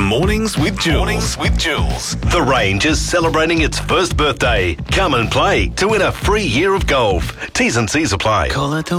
Mornings with Jules. The Range is celebrating its first birthday. Come and play to win a free year of golf. T's and C's apply. Call it the